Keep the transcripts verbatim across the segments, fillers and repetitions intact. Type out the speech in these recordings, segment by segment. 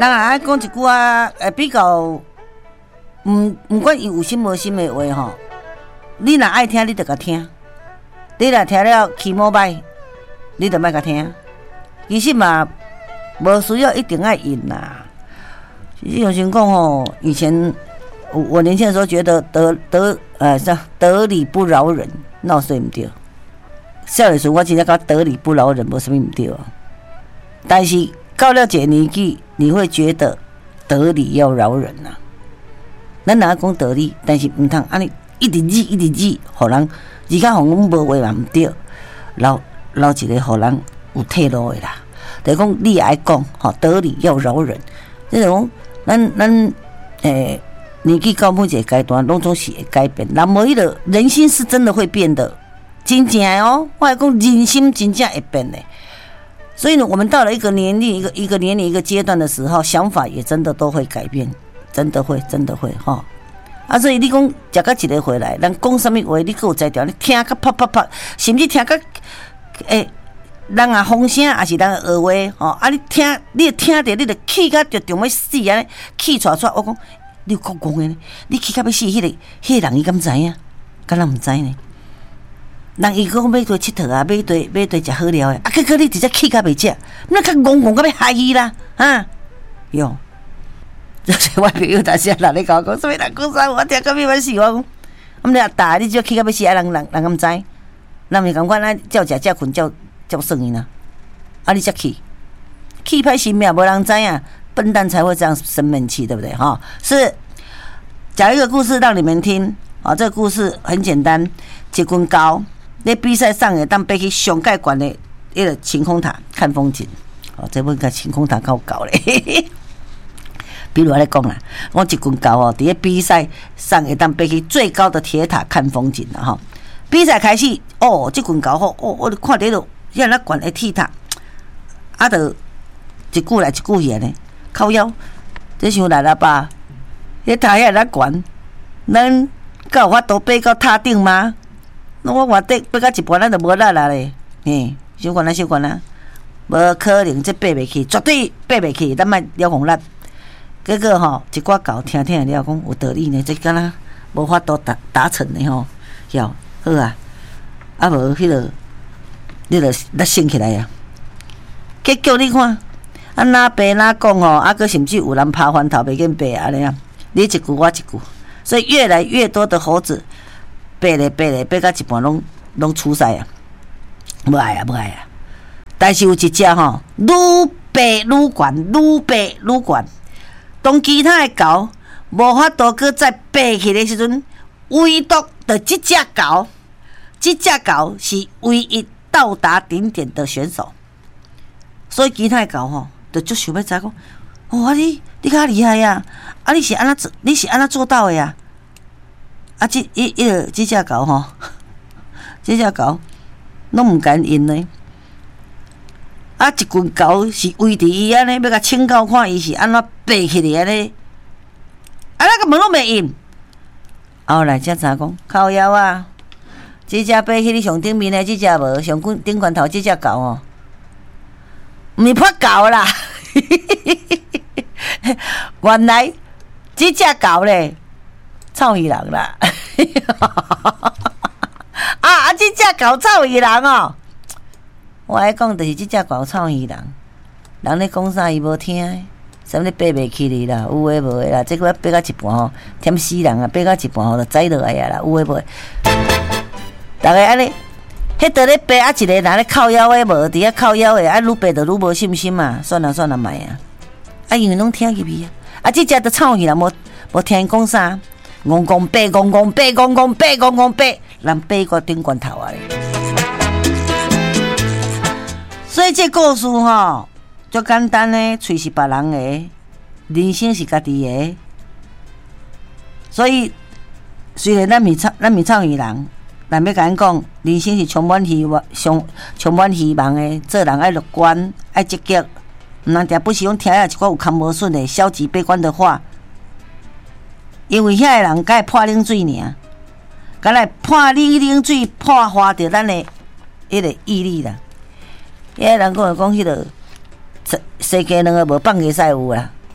人也爱讲一句啊，呃，比较，唔唔管伊有心无心的话吼，你若爱听，你就甲听；你若听了气毛歹，你就莫甲听。其实嘛，无需要一定爱赢啦。有情讲吼，以前我我年轻的时候觉得得得呃啥得理不饶人，那说唔对。少年时我真正讲得理不饶人，无什么唔对啊。但是到了这个年纪，你会觉得得理要饶人呐、啊。咱哪讲得理，但是唔通安尼一直记一直记，互人而家互阮无话嘛唔对，留留一个互人有退路的啦。就是讲你也爱讲吼，得理要饶人，即种咱咱诶年纪到每一个阶段，拢总是会改变。那无迄个人心是真的会变的，真正的哦，我来讲人心真正会变的。所以呢，我们到了一个年龄、一个一个年龄、一个阶段的时候，想法也真的都会改变，真的会，真的会哈。啊，所以你讲食到一个回来，人讲什么话，你还有才调，你听个啪啪啪，甚至听个诶，人啊风声，也是人学话吼。啊，你听，你听着，你着气到着中要死安尼，气出出。我讲，你有够讲的呢，你气到要死，迄、那个迄、那个人伊敢知影？敢若毋知呢？人伊讲买对佚佗啊，买对买对食好料的，啊，结果你直接气甲袂食，那较戆戆甲要害伊啦，啊，哟！就是我朋友，但是人咧甲我讲，什么人讲啥，我听甲要死我讲，我们俩打你就气甲要死，啊，人人人敢知？人咪感觉咱照食照困照照算伊呢？啊，你才气，气歹心命，无人知啊，笨蛋才会这样生闷气，对不对？哈，是讲一个故事让你们听啊，这个故事很简单，一群狗。咧比赛上会当爬去上盖悬的迄个晴空塔看风景，哦，这本个晴空塔够高咧。比如我咧讲啦，我一群狗哦，伫咧比赛上会当爬去最高的铁塔看风景啦，吼。比赛开始，哦，这群狗吼，哦，我看到了遐那悬的铁塔，啊，就一句来一句去呢，靠腰，这想来了吧？迄塔遐那悬，咱敢有法度爬到塔顶吗？那我话得爬到一半，咱就无力啦咧，嘿，小悬啊，小悬啊，无可能，这爬袂起，绝对爬袂起，咱莫了红力。结果吼，一寡狗听听了讲有道理呢，这敢若无法度达达成的吼，哟，好啊，啊无迄个，你着咱升起来呀。结果你看，啊哪爬哪讲吼，啊个甚至有人爬翻头袂瘾爬安尼啊，你一句我一句，所以越来越多的猴子。爬咧爬咧，爬到一半拢拢出赛啊！无爱啊，无爱啊！但是有一只吼，愈爬愈悬，愈爬愈悬。当其他的狗无法度搁再爬起的时阵，唯独的这只狗，这只狗是唯一到达顶点的选手。所以其他的狗吼，就足想要知讲，哦，你你较厉害呀！啊，你是安怎你是安怎做到的呀？啊，这一一个这只狗吼，这只狗拢毋敢因呢。啊，一群狗是围伫伊安尼，要甲请教看伊是安怎爬起来安尼。啊，那个门拢袂因。后来才知讲，靠腰啊，这只爬去你上顶面的，这只无上顶悬头这只狗哦，毋是破狗啦。原来这只狗咧。臭鱼人啦！啊啊！这只狗臭鱼人哦，我爱讲就是这只狗臭鱼人，人咧讲啥伊无听，啥物爬袂起哩啦，有诶无诶啦，这个爬到一半吼，忝死人啊！爬到一半吼就栽落来啊啦，有诶无诶。大家安尼，迄倒咧爬啊，一个人咧靠腰诶无，伫遐靠腰诶，啊愈爬就愈无信心嘛，算啦算啦，卖啊！啊，因为拢听入去啊，啊，这只都臭鱼人无无听因讲啥。戆戆爬，戆戆爬，戆戆爬，戆戆爬，人爬过顶悬头啊！所以这故事吼，足简单嘞，喙是别人的，人生是家己的。所以虽然咱咪唱，咱咪唱鱼人，但要甲咱讲，人生是充满希望，充充满希望的。做人爱乐观，爱积极，毋通定不时讲听下一寡有空无顺的消极悲观的话。因为遐个人敢会泼冷水尔，敢来泼你冷水，破坏着咱的迄个毅力啦。遐个人讲讲迄个世界两个无放个使有啦，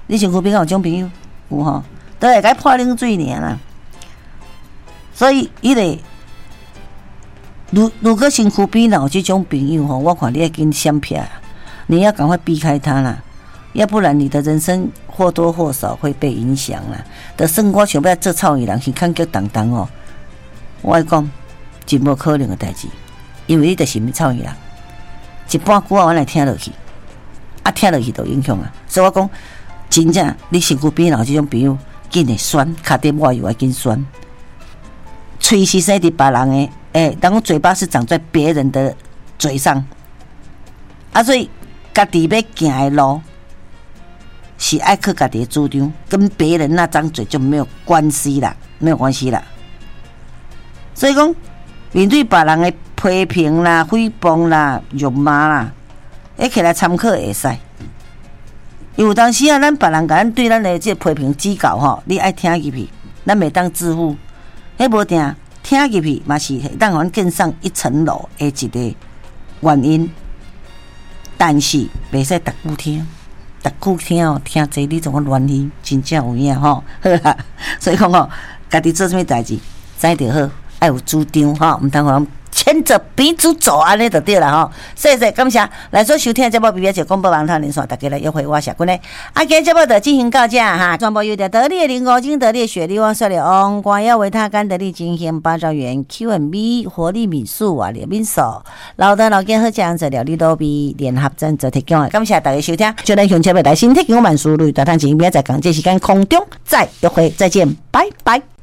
你身躯边有种朋友有吼，都会甲泼冷水尔啦。所以，伊个如如果身躯边有这种朋友吼，我看你要紧闪撇，你要赶快避开他啦，要不然你的人生或多或少会被影响啦。就算我想要做臭艺人去看脚当当哦，我爱讲真无可能的代志，因为你就是毋是臭艺人，一半句话我来听落去，啊听落去就影响啊。所以我讲，真正你身躯边有这种朋友，紧会酸，脚底抹油要紧酸。嘴是生伫别人的，诶，然后嘴巴是长在别人的嘴上，啊，所以家己要行的路是爱靠家己的主张，跟别人那张嘴就没有关系啦，没有关系啦。所以讲，面对别人的批评啦、诽谤啦、辱骂啦，一起来参考会使。因为当时啊，咱别人甲咱对咱的这批评指教吼，你爱听入去，咱袂当自负。迄无定听入去，嘛是会当互咱更上一层楼的一个原因。但是袂使逐久听，逐久听哦，听这你怎么乱去，真正有影吼。好啦，所以讲吼，家己做啥物代志，知就好，爱有主张吼，毋通互人牵着鼻子走，安尼就对了吼。谢谢，感谢来所收听的节目，比比就广播网台连线，大家来约会我下君呢。啊，今日节目就进行到这哈，全部由着得力的零五金、得力的雪莉王、色的王光耀维他干得力金鲜八兆元 Q and B 活力米素啊，联名手老的老健好这样子料理都比联合赞助提供的，感谢大家收听，就咱向前面来新天给我满输入大探钱，明仔载港这时间空中再约会，再见，拜拜。